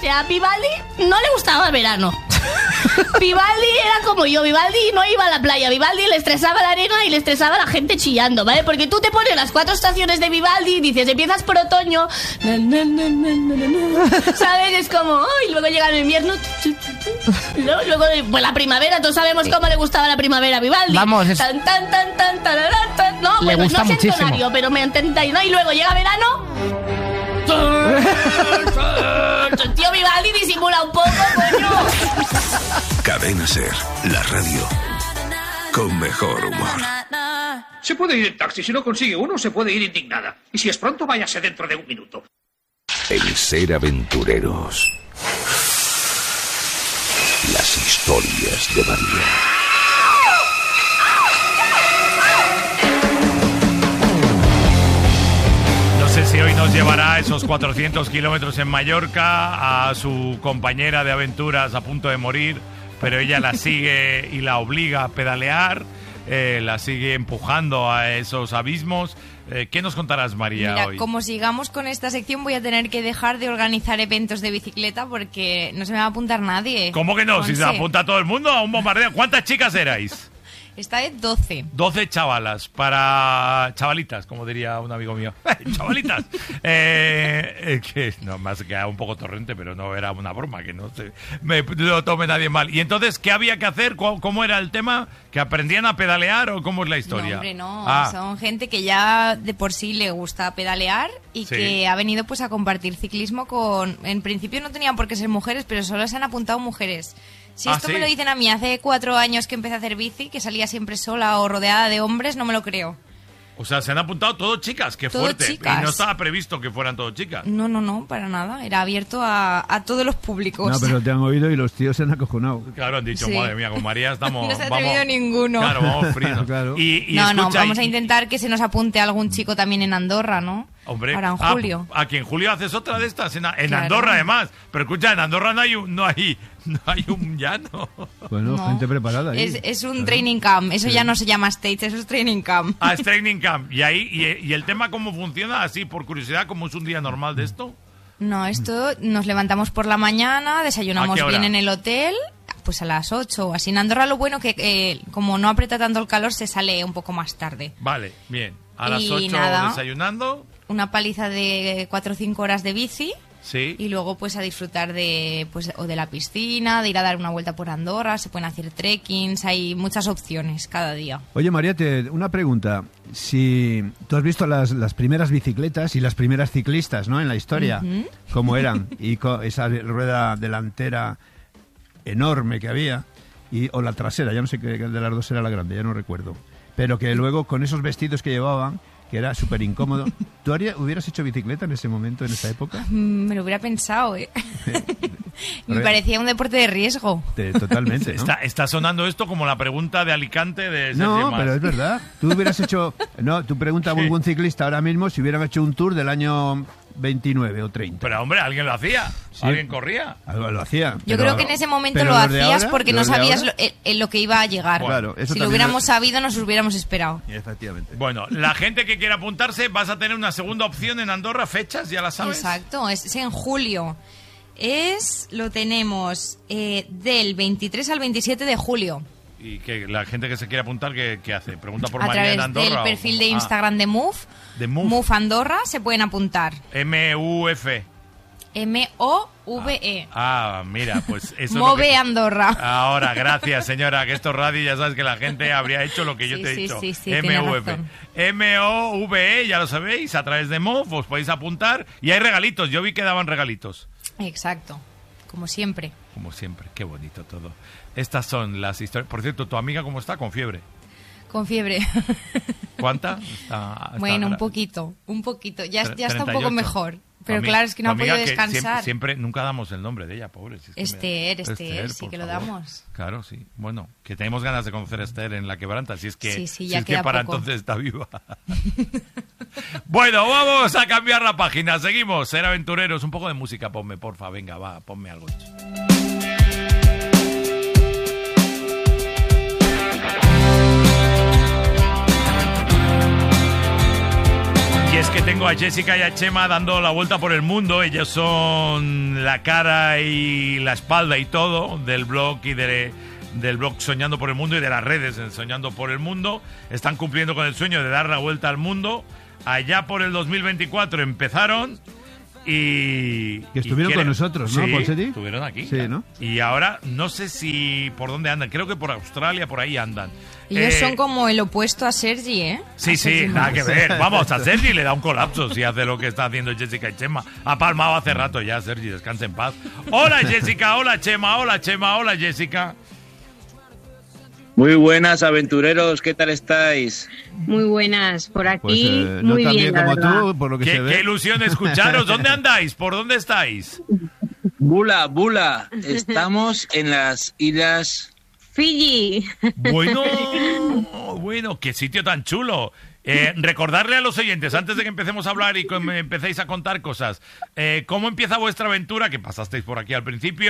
sea, a Vivaldi no le gustaba el verano. Vivaldi era como yo, Vivaldi no iba a la playa, Vivaldi le estresaba la arena y le estresaba la gente chillando, ¿vale? Porque tú te pones las 4 estaciones de Vivaldi y dices, empiezas por otoño, ¿sabes? Es como, y luego llega el invierno, luego pues la primavera, todos sabemos cómo le gustaba la primavera a Vivaldi. Vamos, es... tan, tan, tan, tan, tan, tan. No, le bueno, gusta no sé muchísimo. el tonario, pero me entendáis, ¿no? Y luego llega verano... Tío, Vivaldi disimula un poco, coño. Cadena Ser, la radio con mejor humor. Se puede ir en taxi, si no consigue uno, se puede ir indignada. Y si es pronto, váyase dentro de 1 minuto. El Ser Aventureros. Las historias de María. No sé si hoy nos llevará esos 400 kilómetros en Mallorca a su compañera de aventuras a punto de morir, pero ella la sigue y la obliga a pedalear, la sigue empujando a esos abismos. ¿Qué nos contarás, María, Mira, hoy? como sigamos con esta sección voy a tener que dejar de organizar eventos de bicicleta porque no se me va a apuntar nadie. ¿Cómo que no? Si se Monse. apunta todo el mundo a un bombardeo. ¿Cuántas chicas erais? Esta vez 12. 12 chavalas, para chavalitas, como diría un amigo mío. Chavalitas. Que no, más que un poco torrente, pero no era una broma, que no se me lo tome nadie mal. Y entonces, ¿qué había que hacer? ¿Cómo era el tema? ¿Que aprendían a pedalear o cómo es la historia? No, hombre, no. Son gente que ya de por sí le gusta pedalear y Sí. que ha venido pues a compartir ciclismo con... En principio no tenían por qué ser mujeres, pero solo se han apuntado mujeres. Si esto ¿sí? me lo dicen a mí hace 4 años que empecé a hacer bici, que salía siempre sola o rodeada de hombres, no me lo creo. O sea, se han apuntado todo chicas, qué Todo fuerte. chicas. Y no estaba previsto que fueran todo chicas. No, para nada. Era abierto a todos los públicos. No, pero te han oído y los tíos se han acojonado. Claro, han dicho, Sí. madre mía, con María estamos... No se ha atrevido ninguno. Claro, vamos fritos. Claro. Y No, escucha, vamos a intentar que se nos apunte algún chico también en Andorra, ¿no? Hombre, Ahora en julio. Aquí en julio haces otra de estas, en Claro. Andorra además. Pero escucha, en Andorra no hay un llano. Bueno, No. gente preparada ahí. Es un training camp. Eso ya no se llama stage, eso es training camp. Ah, es training camp. Y ahí, y el tema cómo funciona, así por curiosidad, cómo es un día normal de esto. No, esto nos levantamos por la mañana, ¿A desayunamos qué hora? bien en el hotel, pues a las 8 o así. En Andorra lo bueno que como no aprieta tanto el calor, se sale un poco más tarde. Vale, bien. A las Y 8 nada. desayunando. Una paliza de 4 o 5 horas de bici. Sí. Y luego pues a disfrutar de o de la piscina, de ir a dar una vuelta por Andorra, se pueden hacer trekkings, hay muchas opciones cada día. Oye, María, una pregunta. Si tú has visto las primeras bicicletas y las primeras ciclistas, ¿no? En la historia, ¿cómo eran? Y con esa rueda delantera enorme que había, o la trasera, ya no sé qué de las dos era la grande, ya no recuerdo. Pero que luego con esos vestidos que llevaban, que era súper incómodo. ¿Tú hubieras hecho bicicleta en ese momento, en esa época? Me lo hubiera pensado, ¿eh? Me parecía un deporte de riesgo. Totalmente, ¿no? Está sonando esto como la pregunta de Alicante de Sergio No, Mas. pero es verdad. Tú hubieras hecho... No, tú preguntas a algún ciclista ahora mismo si hubieran hecho un tour del año 29 o 30. Pero hombre, alguien lo hacía. Sí. Alguien corría. Lo hacía. Yo pero- creo que en ese momento pero lo los de hacías ahora, porque no los de sabías ahora- lo que iba a llegar. Claro, eso si lo también hubiéramos es- sabido, nos hubiéramos esperado. Efectivamente. Bueno, la gente que quiera apuntarse, vas a tener una segunda opción en Andorra, fechas, ya la sabes. Exacto, es en julio. Lo tenemos del 23 al 27 de julio. Y que la gente que se quiera apuntar, ¿qué hace? Pregunta por A María en través Andorra. del o- perfil de Ah, Instagram de Move. de Move. Move Andorra se pueden apuntar. MUF. MOVE. Ah, mira, pues eso es lo Move que... Andorra. Ahora, gracias, señora, que esto es radio y ya sabes que la gente habría hecho lo que yo Sí, te he sí, dicho. sí, tiene MUF. razón. MOVE, ya lo sabéis, a través de MOV os podéis apuntar y hay regalitos. Yo vi que daban regalitos. Exacto, como siempre. Como siempre, qué bonito todo. Estas son las historias. Por cierto, ¿tu amiga cómo está? Con fiebre. Con fiebre. ¿Cuánta? Bueno, un poquito. Ya está un 38. poco mejor. Pero Tu claro, es que no ha tu amiga podido que descansar. Siempre, nunca damos el nombre de ella, pobre. Si es que Esther, sí por que lo favor. damos. Claro, sí. Bueno, que tenemos ganas de conocer a Esther en La Quebranta, si es que, Sí, si ya es que queda para poco. entonces está viva. Bueno, vamos a cambiar la página. Seguimos. Ser aventureros. Un poco de música, ponme, porfa. Venga, va, ponme algo. Y es que tengo a Jessica y a Chema dando la vuelta por el mundo. Ellos son la cara y la espalda y todo del blog y del blog Soñando por el Mundo y de las redes en Soñando por el Mundo. Están cumpliendo con el sueño de dar la vuelta al mundo. Allá por el 2024 empezaron y... Que estuvieron con nosotros, ¿no, sí, Ponseti? estuvieron aquí. Sí, ¿no? Y ahora no sé si por dónde andan. Creo que por Australia, por ahí andan. Ellos son como el opuesto a Sergi, ¿eh? Sí, sí, nada que ver. Vamos, a Sergi le da un colapso si hace lo que está haciendo Jessica y Chema. Ha palmado hace rato ya, Sergi, descansa en paz. Hola, Jessica, hola, Chema, hola, Chema, hola, Jessica. Muy buenas, aventureros, ¿qué tal estáis? Muy buenas, por aquí, Pues no muy tan bien, bien como la verdad. tú, por lo que se ve. Qué ilusión escucharos. ¿Dónde andáis? ¿Por dónde estáis? Bula, estamos en las islas... Fiji. Bueno, qué sitio tan chulo. Recordarle a los oyentes, antes de que empecemos a hablar y que me empecéis a contar cosas, ¿cómo empieza vuestra aventura? Que pasasteis por aquí al principio.